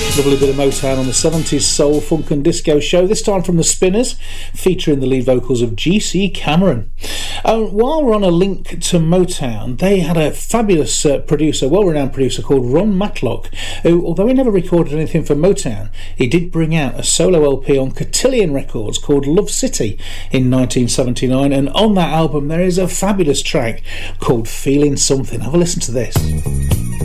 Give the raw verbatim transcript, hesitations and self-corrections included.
Lovely bit of Motown on the seventies soul, funk and disco show, this time from the Spinners, featuring the lead vocals of G C Cameron. Uh, while we're on a link to Motown, they had a fabulous uh, producer, well-renowned producer called Ron Matlock, who, although he never recorded anything for Motown, he did bring out a solo L P on Cotillion Records called Love City in nineteen seventy-nine, and on that album there is a fabulous track called Feeling Something. Have a listen to this.